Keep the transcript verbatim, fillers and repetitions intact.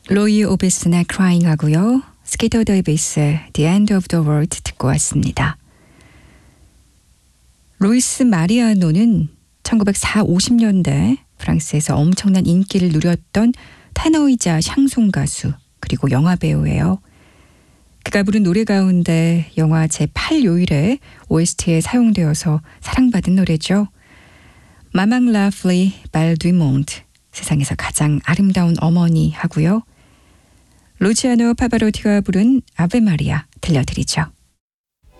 로이 오비슨의 Crying 하고요. 스키터 데이비스의 The End of the World 듣고 왔습니다. 루이스 마리아노는 천구백사, 오십 년대 프랑스에서 엄청난 인기를 누렸던 테너이자 샹송 가수 그리고 영화배우예요. 그가 부른 노래 가운데 영화 제팔 요일에 오에스티에 사용되어서 사랑받은 노래죠. 마망 라플리 발 두 몬드, 세상에서 가장 아름다운 어머니 하고요. 루치아노 파바로티가 부른 아베 마리아 들려드리죠.